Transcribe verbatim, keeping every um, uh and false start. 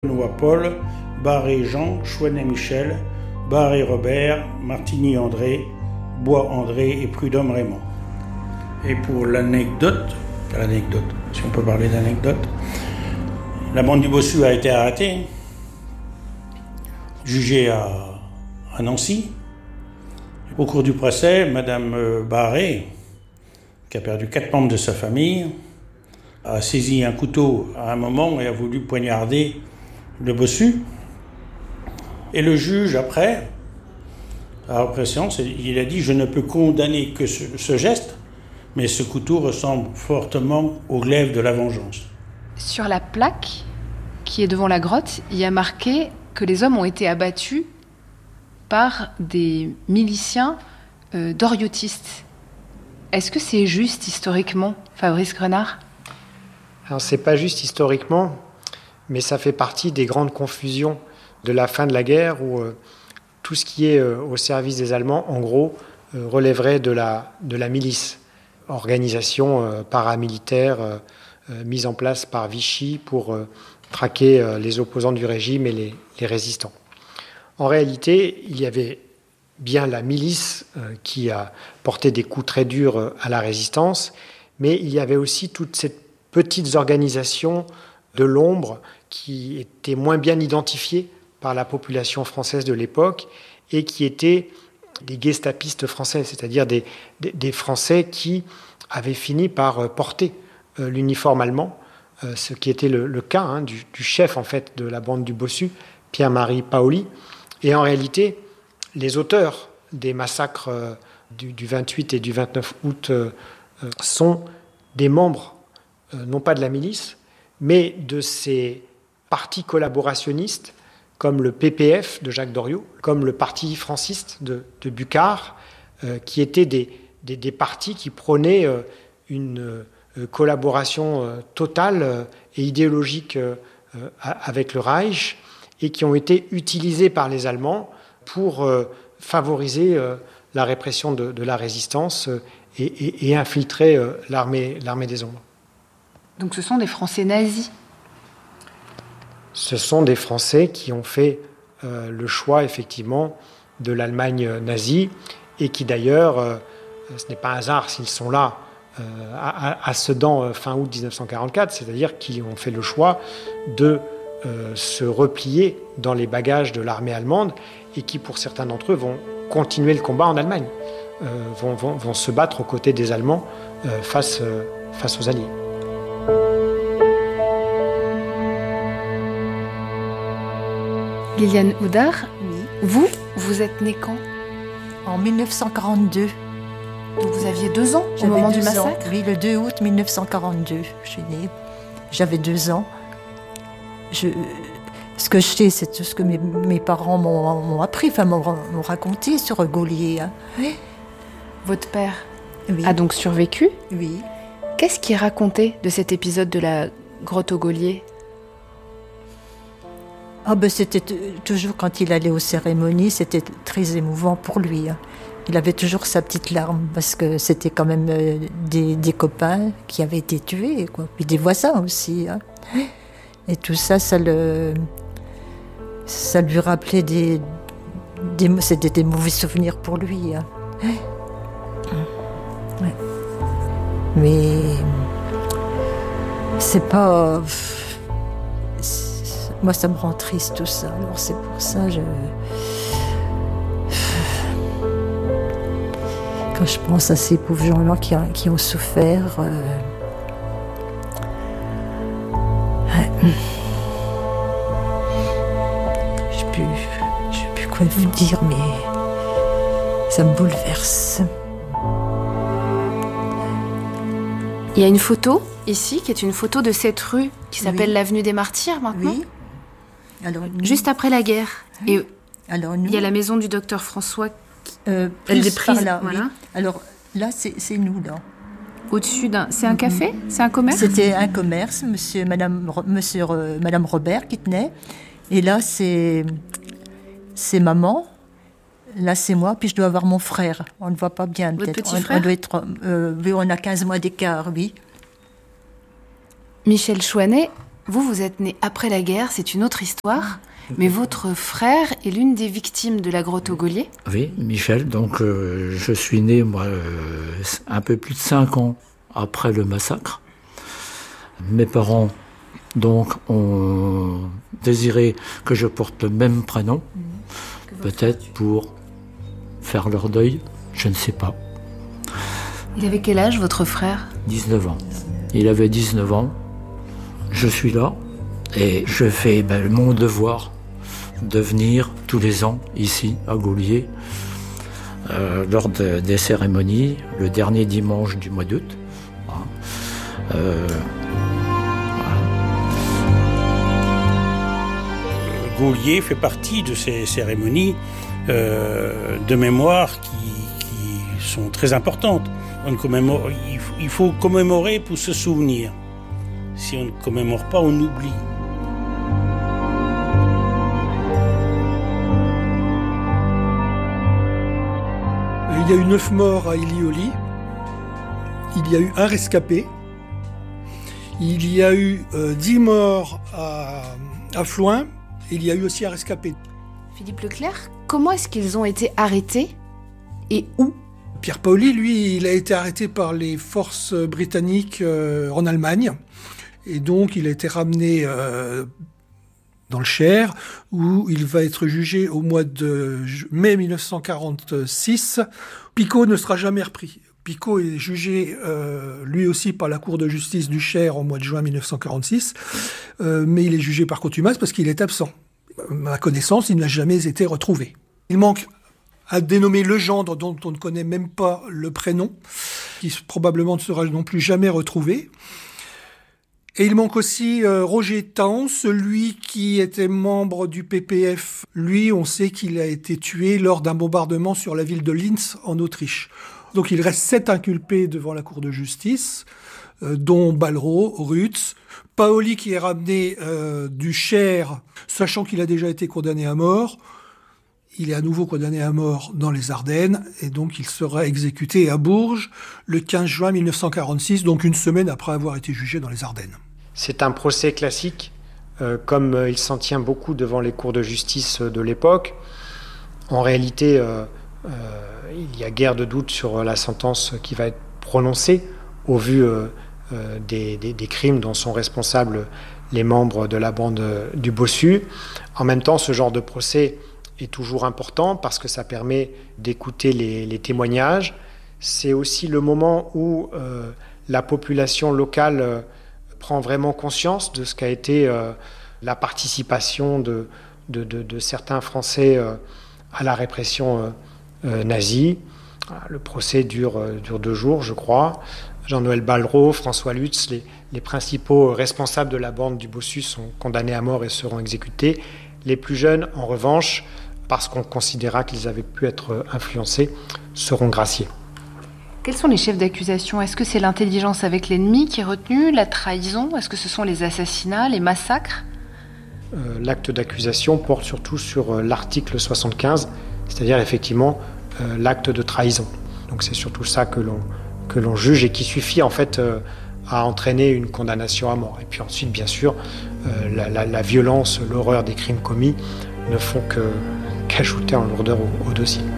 Noix Paul, Barré Jean, Chouanet Michel, Barré Robert, Martigny André, Bois André et Prudhomme Raymond. Et pour l'anecdote, l'anecdote, si on peut parler d'anecdote, la bande du Bossu a été arrêtée, jugée à, à Nancy. Au cours du procès, Madame Barré, qui a perdu quatre membres de sa famille, a saisi un couteau à un moment et a voulu poignarder le Bossu. Et le juge, après, après séance, il a dit « Je ne peux condamner que ce, ce geste, mais ce couteau ressemble fortement au glaive de la vengeance. » Sur la plaque qui est devant la grotte, il y a marqué que les hommes ont été abattus par des miliciens euh, doriotistes. Est-ce que c'est juste historiquement, Fabrice Grenard ? Alors, c'est pas juste historiquement, mais ça fait partie des grandes confusions de la fin de la guerre où euh, tout ce qui est euh, au service des Allemands, en gros, euh, relèverait de la, de la milice, organisation euh, paramilitaire euh, euh, mise en place par Vichy pour euh, traquer euh, les opposants du régime et les, les résistants. En réalité, il y avait bien la milice euh, qui a porté des coups très durs euh, à la résistance, mais il y avait aussi toutes ces petites organisations de l'ombre qui étaient moins bien identifiées par la population française de l'époque et qui étaient des gestapistes français, c'est-à-dire des, des, des Français qui avaient fini par porter euh, l'uniforme allemand, euh, ce qui était le, le cas hein, du, du chef en fait de la bande du Bossu, Pierre-Marie Paoli. Et en réalité, les auteurs des massacres euh, du, du vingt-huit et du vingt-neuf août euh, euh, sont des membres, euh, non pas de la milice, mais de ces partis collaborationnistes, comme le P P F de Jacques Doriot, comme le Parti franciste de, de Bucquart, euh, qui étaient des, des, des partis qui prônaient euh, une euh, collaboration euh, totale euh, et idéologique euh, euh, avec le Reich, et qui ont été utilisés par les Allemands pour euh, favoriser euh, la répression de, de la résistance euh, et, et, et infiltrer euh, l'armée, l'armée des ombres. Donc ce sont des Français nazis ? Ce sont des Français qui ont fait euh, le choix, effectivement, de l'Allemagne nazie et qui, d'ailleurs, euh, ce n'est pas un hasard s'ils sont là euh, à, à Sedan euh, fin août dix-neuf cent quarante-quatre, c'est-à-dire qu'ils ont fait le choix de euh, se replier dans les bagages de l'armée allemande et qui, pour certains d'entre eux, vont continuer le combat en Allemagne, euh, vont, vont, vont se battre aux côtés des Allemands euh, face, euh, face aux Alliés. Liliane Houdard, oui. vous, vous êtes née quand ? En dix-neuf cent quarante-deux. Donc vous aviez deux ans J'avais au moment deux du massacre ? ans. Oui, le deux août mille neuf cent quarante-deux, je suis née. J'avais deux ans. Je, ce que je sais, c'est ce que mes, mes parents m'ont, m'ont appris, enfin m'ont, m'ont raconté sur Gaulier. Hein. Oui. Votre père oui. a donc survécu ? Oui. Qu'est-ce qui est raconté de cet épisode de la grotte au Gaulier ? Ah ben c'était t- toujours quand il allait aux cérémonies, c'était très émouvant pour lui. Hein. Il avait toujours sa petite larme parce que c'était quand même euh, des, des copains qui avaient été tués, quoi. Puis des voisins aussi. Hein. Et tout ça, ça le, ça lui rappelait des, des, c'était des mauvais souvenirs pour lui. Hein. Ouais. Mais c'est pas. Moi, ça me rend triste tout ça. Alors c'est pour ça je. Quand je pense à ces pauvres gens-là qui, a, qui ont souffert. Euh... Ouais. Je sais plus, je sais plus quoi vous dire, mais ça me bouleverse. Il y a une photo ici qui est une photo de cette rue qui s'appelle oui. l'avenue des Martyrs maintenant. Oui. Alors, nous... Juste après la guerre. Oui. Et alors, nous... il y a la maison du docteur François. Euh, Elle est prise là. Voilà. Oui. Alors là, c'est, c'est nous là. Au-dessus d'un, c'est un café, c'est un commerce. C'était un commerce, Monsieur, Madame, Monsieur, euh, Madame Robert qui tenait. Et là, c'est, c'est maman. Là, c'est moi. Puis je dois avoir mon frère. On ne voit pas bien. Votre peut-être. petit on, frère. On doit être. Euh, oui, on a quinze mois d'écart, oui. Michel Chouanet, Vous, vous êtes né après la guerre, c'est une autre histoire, mais votre frère est l'une des victimes de la grotte aux Gauliers. Oui, Michel, donc euh, je suis né, moi, euh, un peu plus de cinq ans après le massacre. Mes parents, donc, ont désiré que je porte le même prénom, mmh. peut-être pour faire leur deuil, je ne sais pas. Il avait quel âge, votre frère ? dix-neuf ans. Il avait dix-neuf ans. Je suis là et je fais ben, mon devoir de venir tous les ans ici à Gaulier euh, lors de, des cérémonies, le dernier dimanche du mois d'août. Voilà. Euh, voilà. Gaulier fait partie de ces cérémonies euh, de mémoire qui, qui sont très importantes. On commémore, il faut commémorer pour se souvenir. Si on ne commémore pas, on oublie. Il y a eu neuf morts à Ilioli. Il y a eu un rescapé. Il y a eu euh, dix morts à, à Floins. Il y a eu aussi un rescapé. Philippe Leclerc, comment est-ce qu'ils ont été arrêtés et où ? Pierre Paoli, lui, il a été arrêté par les forces britanniques euh, en Allemagne. Et donc, il a été ramené euh, dans le Cher, où il va être jugé au mois de mai mille neuf cent quarante-six. Picot ne sera jamais repris. Picot est jugé, euh, lui aussi, par la Cour de justice du Cher au mois de juin mille neuf cent quarante-six. Euh, mais il est jugé par contumace parce qu'il est absent. À ma connaissance, il n'a jamais été retrouvé. Il manque à dénommer Legendre, dont on ne connaît même pas le prénom, qui probablement ne sera non plus jamais retrouvé. Et il manque aussi euh, Roger Taon, celui qui était membre du P P F. Lui, on sait qu'il a été tué lors d'un bombardement sur la ville de Linz, en Autriche. Donc il reste sept inculpés devant la Cour de justice, euh, dont Ballereau, Rutz, Paoli qui est ramené euh, du Cher, sachant qu'il a déjà été condamné à mort. Il est à nouveau condamné à mort dans les Ardennes, et donc il sera exécuté à Bourges le quinze juin mille neuf cent quarante-six, donc une semaine après avoir été jugé dans les Ardennes. C'est un procès classique, euh, comme euh, il s'en tient beaucoup devant les cours de justice de l'époque. En réalité, euh, euh, il y a guère de doute sur la sentence qui va être prononcée, au vu euh, euh, des, des, des crimes dont sont responsables les membres de la bande du Bossu. En même temps, ce genre de procès est toujours important parce que ça permet d'écouter les, les témoignages. C'est aussi le moment où euh, la population locale euh, prend vraiment conscience de ce qu'a été euh, la participation de, de, de, de certains Français euh, à la répression euh, euh, nazie. Le procès dure, euh, dure deux jours, je crois. Jean-Noël Ballereau, François Lutz, les, les principaux responsables de la bande du Bossu sont condamnés à mort et seront exécutés. Les plus jeunes, en revanche, parce qu'on considéra qu'ils avaient pu être influencés, seront graciés. Quels sont les chefs d'accusation ? Est-ce que c'est l'intelligence avec l'ennemi qui est retenue, la trahison ? Est-ce que ce sont les assassinats, les massacres ? euh, L'acte d'accusation porte surtout sur euh, l'article soixante-quinze, c'est-à-dire effectivement euh, l'acte de trahison. Donc c'est surtout ça que l'on, que l'on juge et qui suffit en fait euh, à entraîner une condamnation à mort. Et puis ensuite, bien sûr, euh, la, la, la violence, l'horreur des crimes commis ne font que, qu'ajouter en lourdeur au, au dossier.